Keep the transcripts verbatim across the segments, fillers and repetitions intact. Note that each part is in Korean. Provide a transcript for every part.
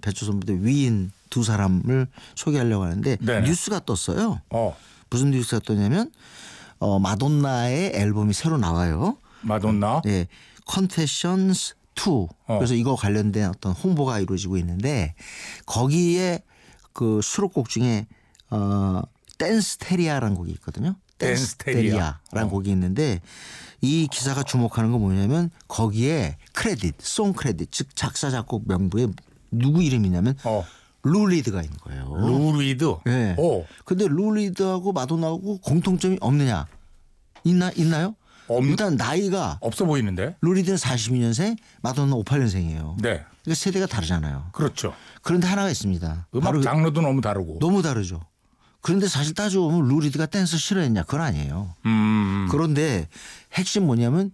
배철수 선배 위인 두 사람을 소개하려고 하는데 네네. 뉴스가 떴어요. 어. 무슨 뉴스가 떴냐면 어, 마돈나의 앨범이 새로 나와요. 마돈나? 네, Confessions 투. 어. 그래서 이거 관련된 어떤 홍보가 이루어지고 있는데 거기에 그 수록곡 중에 어, 댄스테리아라는 곡이 있거든요. 댄스테리아라는 어. 곡이 있는데 이 기사가 주목하는 건 뭐냐면 거기에 크레딧, 송 크레딧, 즉 작사 작곡 명부에 누구 이름이냐면 어. 루 리드가 있는 거예요. 루 리드. 네. 오. 근데 루 리드하고 마돈나하고 공통점이 없느냐? 있나 있나요? 없... 일단 나이가 없어 보이는데. 루 리드는 사십이 년생, 마돈나 오십팔 년생이에요. 네. 그러니까 세대가 다르잖아요. 그렇죠. 그런데 하나가 있습니다. 음악 장르도 너무 다르고. 너무 다르죠. 그런데 사실 따져보면 루 리드가 댄스 싫어했냐? 그건 아니에요. 음. 그런데 핵심 뭐냐면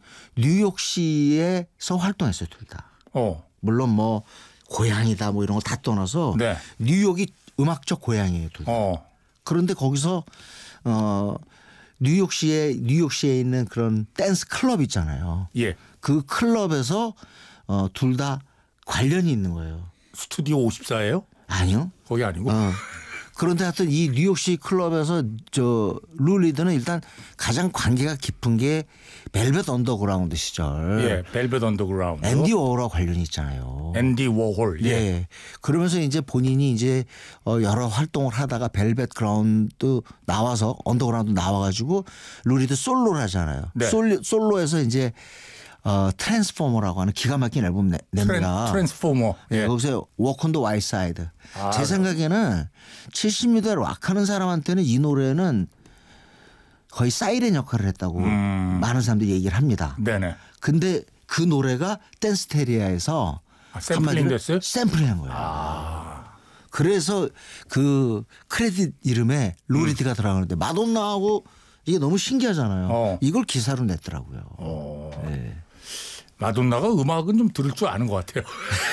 뉴욕시에서 활동했어요. 둘 다. 어. 물론 뭐 고향이다 뭐 이런 거 다 떠나서 네. 뉴욕이 음악적 고향이에요. 둘 다. 어. 그런데 거기서 어 뉴욕시에 뉴욕시에 있는 그런 댄스 클럽 있잖아요. 예. 그 클럽에서 어, 둘 다 관련이 있는 거예요. 스튜디오 오십사예요? 아니요. 거기 아니고. 어. 그런데 하여튼 이 뉴욕시 클럽에서 저 루 리드는 일단 가장 관계가 깊은 게 벨벳 언더그라운드 시절. 예, 벨벳 언더그라운드. 앤디 워홀과 관련이 있잖아요. 앤디 워홀. 예. 예. 그러면서 이제 본인이 이제 여러 활동을 하다가 벨벳 그라운드 나와서 언더그라운드 나와가지고 루 리드 솔로를 하잖아요. 네. 솔로, 솔로에서 이제 어, 트랜스포머라고 하는 기가 막힌 앨범 내, 냅니다. 트랜, 트랜스포머. 예. 네, 거기서 워크 온 더 와이드 사이드. 제 생각에는 칠십 년대 락하는 사람한테는 이 노래는 거의 사이렌 역할을 했다고 음. 많은 사람들이 얘기를 합니다. 네네. 근데 그 노래가 댄스테리아에서 아, 샘플링 됐어요? 샘플링한 거예요. 아. 그래서 그 크레딧 이름에 루 리드가 음. 들어가는데 마돈나하고 이게 너무 신기하잖아요. 어. 이걸 기사로 냈더라고요. 어. 네. 마돈나가 음악은 좀 들을 줄 아는 것 같아요.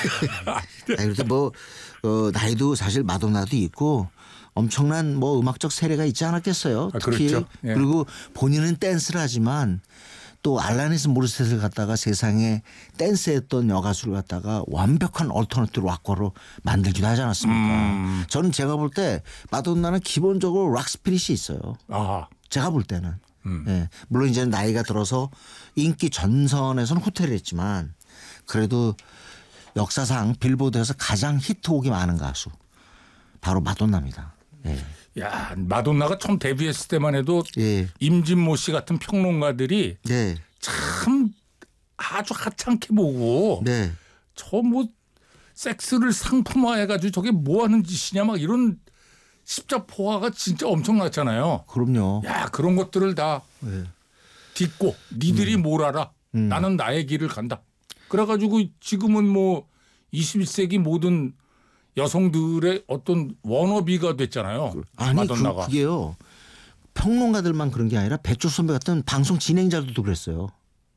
그래서 뭐 어, 나이도 사실 마돈나도 있고 엄청난 뭐 음악적 세례가 있지 않았겠어요. 아, 특히 그렇죠. 예. 그리고 본인은 댄스를 하지만 또 알라니스 모리셋을 갖다가 세상에 댄스했던 여가수를 갖다가 완벽한 얼터너티브 락커로 만들기도 하지 않았습니까? 음. 저는 제가 볼 때 마돈나는 기본적으로 락 스피릿이 있어요. 아하. 제가 볼 때는. 음. 예. 물론 이제 나이가 들어서 인기 전선에서는 후퇴를 했지만 그래도 역사상 빌보드에서 가장 히트곡이 많은 가수 바로 마돈나입니다. 예. 야, 마돈나가 처음 데뷔했을 때만 해도 예. 임진모 씨 같은 평론가들이 네. 참 아주 하찮게 보고 네. 저 뭐 섹스를 상품화해가지고 저게 뭐 하는 짓이냐 막 이런 십자포화가 진짜 엄청났잖아요. 그럼요. 야, 그런 것들을 다 네. 딛고 니들이 음. 뭘 알아. 음. 나는 나의 길을 간다. 그래가지고 지금은 뭐 이십일 세기 모든 여성들의 어떤 워너비가 됐잖아요. 아니 마돈나가. 그, 그게요. 평론가들만 그런 게 아니라 배철수 선배 같은 방송 진행자들도 그랬어요.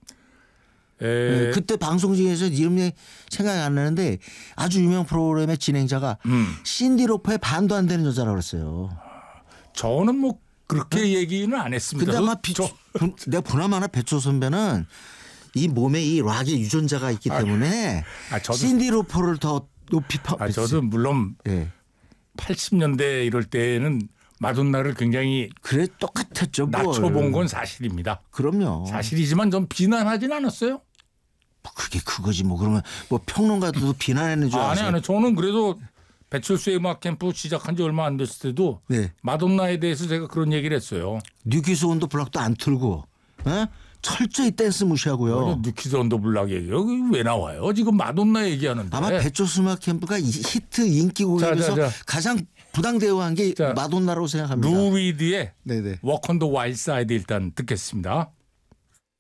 네, 그때 방송 중에서 이름이 생각이 안 나는데 아주 유명 프로그램의 진행자가 음. 신디 로퍼의 반도 안 되는 여자라고 그랬어요. 저는 뭐 그렇게 네? 얘기는 안 했습니다. 근데 아마 비, 저... 부, 내가 보나마나 배철수 선배는 이 몸에 이 락의 유전자가 있기 때문에 아, 저도... 신디 로퍼를 더 높이 파. 아, 저도 물론 네. 팔십 년대 이럴 때는 마돈나를 굉장히 그래 똑같았죠. 낮춰본 건 사실입니다. 그럼요. 사실이지만 전 비난하진 않았어요. 그게 그거지 뭐. 그러면 뭐 평론가도 비난하는 줄 아세요? 아니 아니 저는 그래도 배철수의 음악 캠프 시작한 지 얼마 안 됐을 때도 네. 마돈나에 대해서 제가 그런 얘기를 했어요. 뉴키스 온더 블락도 안 틀고 에? 철저히 댄스 무시하고요. 뉴키스 온더 블락 얘기 여기 왜 나와요? 지금 마돈나 얘기하는데. 아마 배철수 음악 캠프가 히트 인기곡에서 가장 부당 대우한 게 자, 마돈나라고 생각합니다. 루 리드의 워크 온 더 와일드 사이드 일단 듣겠습니다.